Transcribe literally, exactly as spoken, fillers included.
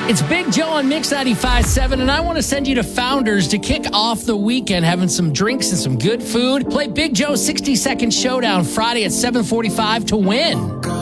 It's Big Joe on Mix ninety-five point seven, and I want to send you to Founders to kick off the weekend having some drinks and some good food. Play Big Joe's sixty second Showdown Friday at seven forty-five to win.